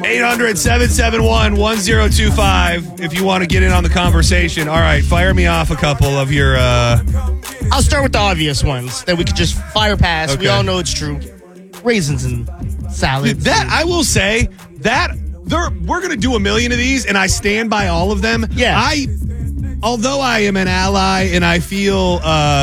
800-771-1025 if you want to get in on the conversation. All right, fire me off a couple of your... I'll start with the obvious ones that we could just fire past. Okay. We all know it's true. Raisins and salads. That, I will say, that we're going to do a million of these, and I stand by all of them. Yeah. Although I am an ally and I feel,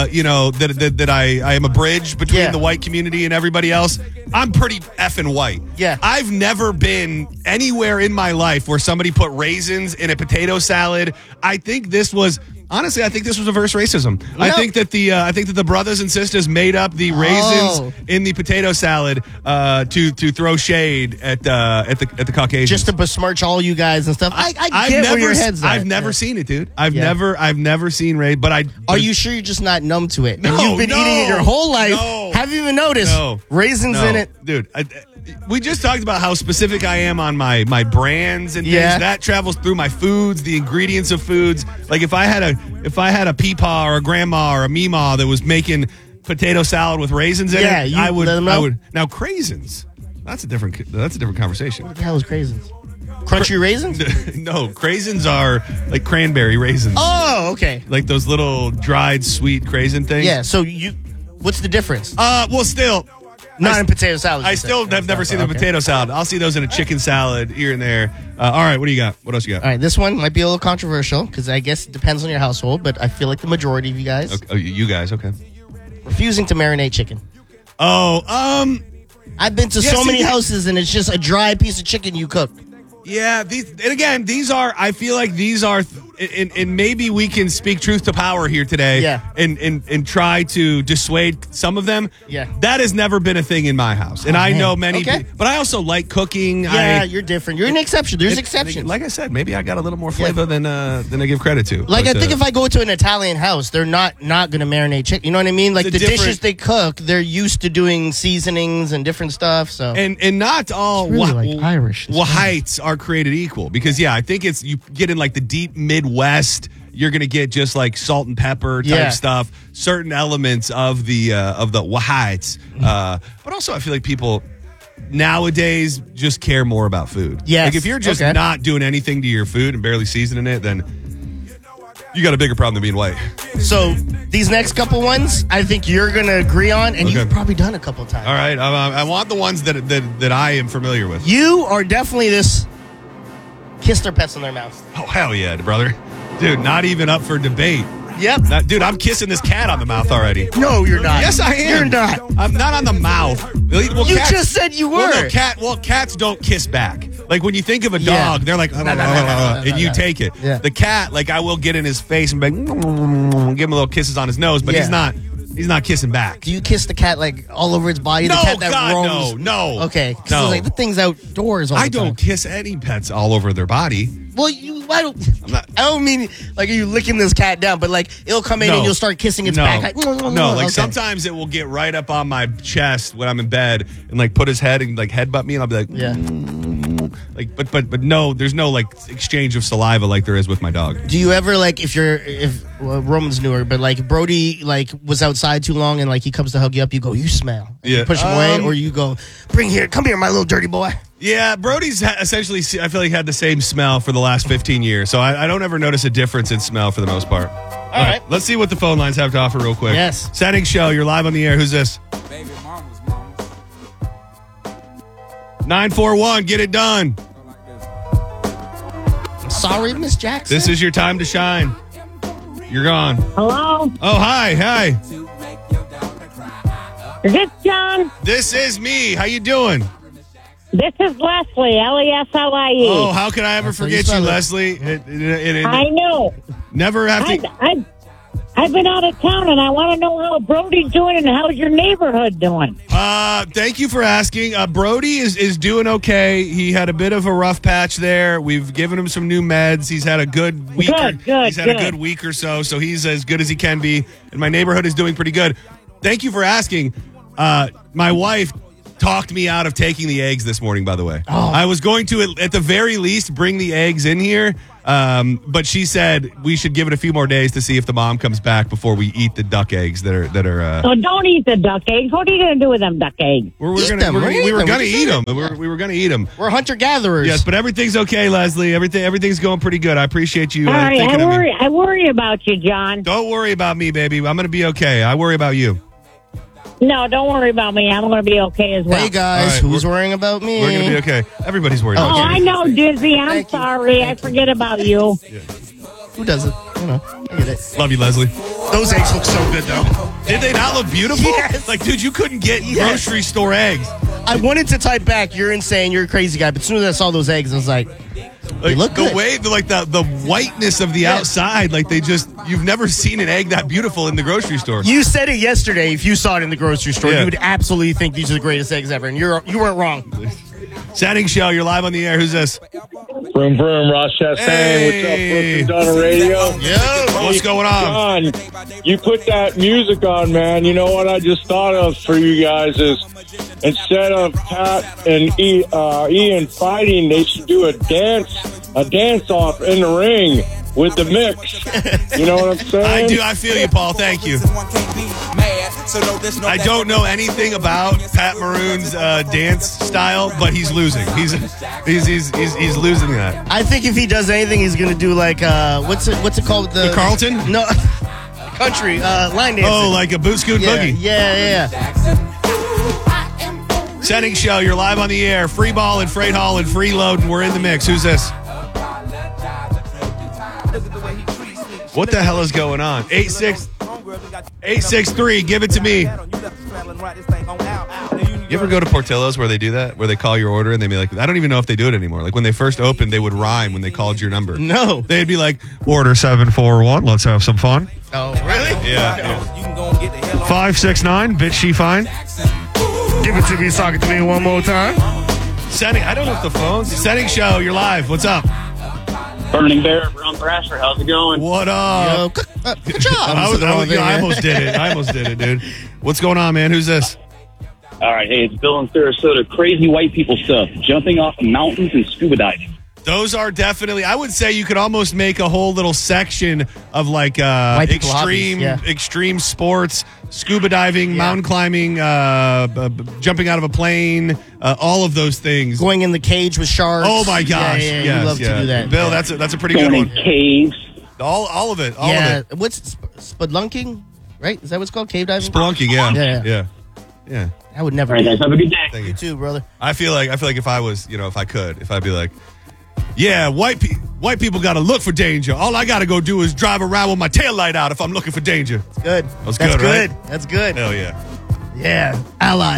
that I am a bridge between the white community and everybody else, I'm pretty effing white. Yeah. I've never been anywhere in my life where somebody put raisins in a potato salad. I think this was a reverse racism. No. I think that the brothers and sisters made up the raisins in the potato salad to throw shade at the Caucasians. Just to besmirch all you guys and stuff. I get where your head's at. I've never seen it, dude. I've never seen Ray, but I... Are you sure you're just not numb to it? No, and you've been eating it your whole life. No. Haven't even noticed. No. Raisins in it. Dude, we just talked about how specific I am on my brands and things. Yeah. That travels through my foods, the ingredients of foods. Like if I had a peepaw or a grandma or a meemaw that was making potato salad with raisins in it, I would. Now craisins, that's a different conversation. What the hell is craisins? Crunchy raisins? No, craisins are like cranberry raisins. Oh, okay. Like those little dried sweet craisin things. Yeah. So what's the difference? Well, still. Not in potato salad. I still have never seen the potato salad. I'll see those in a chicken salad here and there. All right, what do you got? What else you got? All right, this one might be a little controversial because I guess it depends on your household, but I feel like the majority of you guys. Okay. Oh, you guys, okay. Refusing to marinate chicken. Oh, I've been to so many houses and it's just a dry piece of chicken you cook. Yeah, these are, I feel like these are, and maybe we can speak truth to power here today. Yeah. And try to dissuade some of them. Yeah. That has never been a thing in my house. And I know many people, but I also like cooking. Yeah, you're different. You're an exception. There's exceptions. Like I said, maybe I got a little more flavor than I give credit to. Like, I think if I go to an Italian house, they're not going to marinate chicken. You know what I mean? Like, the dishes they cook, they're used to doing seasonings and different stuff. So And not all really like Irish. whites are created equal. Because, I think it's, you get in like the deep Midwest, you're going to get just like salt and pepper type stuff, certain elements of the whites. But also I feel like people nowadays just care more about food. Yes. Like if you're just not doing anything to your food and barely seasoning it, then you got a bigger problem than being white. So these next couple ones, I think you're going to agree on, and you've probably done a couple times. All right. I want the ones that I am familiar with. You are definitely this kiss their pets on their mouth. Oh, hell yeah, brother. Dude, not even up for debate. Yep. Dude, I'm kissing this cat on the mouth already. No, you're not. Yes, I am. You're not. I'm not on the mouth. Well, You just said you were. Well, cats don't kiss back. Like when you think of a dog, they're like, and you take it. Yeah. The cat, like I will get in his face and be like, give him a little kisses on his nose, but he's not kissing back. Do you kiss the cat like all over its body? No, the cat that God, roams? no. Okay. Because No. like the thing's outdoors all the I don't time. kiss any pets all over their body. Well, I don't mean like are you licking this cat down, but like it'll come in and you'll start kissing its back. Like sometimes it will get right up on my chest when I'm in bed and like put his head and like headbutt me and I'll be like, like, but no, there's no like exchange of saliva like there is with my dog. Do you ever like if Roman's newer, but like Brody like was outside too long and like he comes to hug you up, you go, you smell. And you push him away, or you go, come here, my little dirty boy. Yeah, Brody's essentially, I feel like, had the same smell for the last 15 years. So I don't ever notice a difference in smell for the most part. All right. Let's see what the phone lines have to offer real quick. Yes. Setting show, you're live on the air. Who's this? Baby mama's 941, get it done. Sorry, Miss Jackson. This is your time to shine. You're gone. Hello? Oh, hi. Is this John? This is me. How you doing? This is Leslie, Leslie. Oh, how could I ever forget you, Leslie? I know. Never have to... I've been out of town, and I want to know how Brody's doing and how's your neighborhood doing. Thank you for asking. Brody is doing okay. He had a bit of a rough patch there. We've given him some new meds. He's had a good week. He's had a good week or so he's as good as he can be. And my neighborhood is doing pretty good. Thank you for asking. My wife talked me out of taking the eggs this morning, by the way. Oh. I was going to, at the very least, bring the eggs in here. But she said we should give it a few more days to see if the mom comes back before we eat the duck eggs that are. So don't eat the duck eggs. What are you going to do with them duck eggs? We were going to eat them. We were going to eat them. We're hunter-gatherers. Yes, but everything's okay, Leslie. Everything's going pretty good. I appreciate you All right, thinking of me. I worry about you, John. Don't worry about me, baby. I'm going to be okay. I worry about you. No, don't worry about me. I'm going to be okay as well. Hey, guys, right, who's worrying about me? We're going to be okay. Everybody's worried Oh, about you. I know, Dizzy. I'm sorry. I forget about you. Who doesn't? You know, I get it. Love you, Leslie. Those eggs look so good, though. Did they not look beautiful? Yes. Like, dude, you couldn't get grocery store eggs. I wanted to type back, you're insane, you're a crazy guy. But as soon as I saw those eggs, I was like, they look good. The way, the whiteness of the outside, like you've never seen an egg that beautiful in the grocery store. You said it yesterday. If you saw it in the grocery store, Yeah. you would absolutely think these are the greatest eggs ever. And you weren't wrong. Setting Show, you're live on the air. Who's this? Vroom, vroom, Ross Chastain. Hey. What's up, Brooks and Dunn Radio? Yeah, what's going on? John, you put that music on, man. You know what I just thought of for you guys is instead of Pat and Ian fighting, they should do a dance off in the ring with the mix. You know what I'm saying? I do. I feel you, Paul. Thank you. I don't know anything about Pat Maroon's dance style, but he's losing. He's losing that. I think if he does anything, he's going to do like, what's it called? The Carlton? No, country, line dancing. Oh, like a boot scoot boogie. Yeah. Setting Show, you're live on the air. Free ball and freight haul and freeload, and we're in the mix. Who's this? What the hell is going on? 863, give it to me. You ever go to Portillo's where they do that? Where they call your order and they be like, I don't even know if they do it anymore. Like when they first opened, they would rhyme when they called your number. No. They'd be like, order 741, let's have some fun. Oh, really? Yeah. 569, bitch, she fine. Give it to me, sock it to me one more time. Setting, I don't know if the phone's. Setting Show, you're live. What's up? Burning Bear from Thrasher. How's it going? What up? Good job. I almost did it, dude. What's going on, man? Who's this? All right. Hey, it's Bill in Sarasota. Crazy white people stuff. Jumping off of mountains and scuba diving. Those are definitely, I would say you could almost make a whole little section of like extreme sports, scuba diving, mountain climbing, jumping out of a plane, all of those things. Going in the cage with sharks. Oh my gosh. Yeah, yes, you love to do that. Bill, that's a pretty Going good in one. caves. All of it. All of it. What's spelunking? Right? Is that what it's called? Cave diving? Spelunking, yeah. I would never All right, do guys. that. Have a good day. Thank You too, brother. I feel like if I was, if I'd be like, yeah, white people got to look for danger. All I got to go do is drive around with my taillight out if I'm looking for danger. Good. That's good, right? That's good. Hell yeah. Yeah. Ally.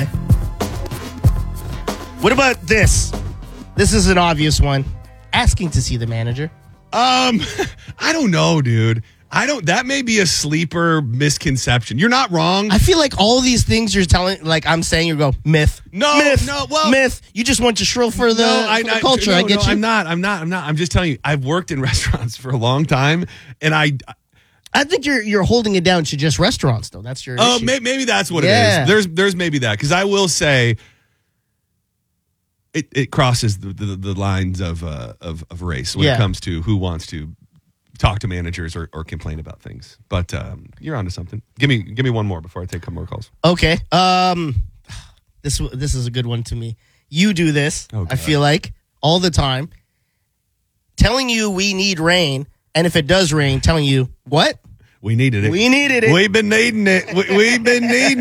What about this? This is an obvious one. Asking to see the manager. I don't know, dude. That may be a sleeper misconception. You're not wrong. I feel like all these things you're telling, like I'm saying, you go, myth. Myth. Myth. You just want to shrill for the culture. I get you. I'm not. I'm just telling you, I've worked in restaurants for a long time, and I think you're holding it down to just restaurants, though. That's your issue. Maybe that's what it is. There's maybe that, because I will say it crosses the lines of race when it comes to who wants to talk to managers or complain about things. But you're onto something. Give me one more before I take a couple more calls. Okay. This is a good one to me. You do this, I feel like, all the time. Telling you we need rain, and if it does rain, telling you, what? We needed it. We needed it. We've been needing it. We've been needing